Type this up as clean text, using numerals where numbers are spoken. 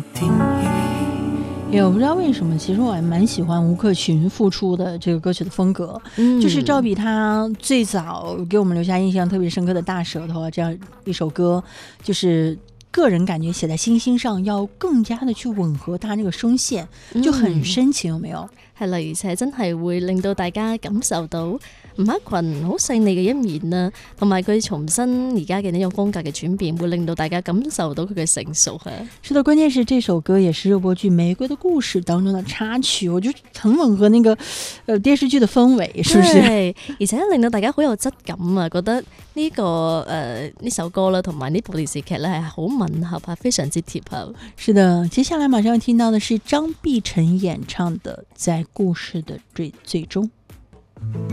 我不知道为什么，其实我还蛮喜欢吴克群复出的这个歌曲的风格，就是照比他最早给我们留下印象特别深刻的大舌头这样一首歌，就是个人感觉寫在星星上要更加的去吻合他那個聲線，就很深情，有沒有？ 係啦，而且真係會令到大家感受到吳克群好細膩嘅一面啦，同埋佢重新而家嘅呢種風格嘅轉變，會令到大家感受到佢嘅成熟。 是的，關鍵是這首歌也是熱播劇《玫瑰的故事》當中的插曲，我覺得很吻合那個電視劇的氛圍，是不是？ 對，而且令到大家好有質感啊，覺得呢首歌啦，同埋呢部電視劇咧係好吻合啊，非常之貼合。 是的，接下來馬上要聽到的是張碧晨演唱的《在故事的最終》。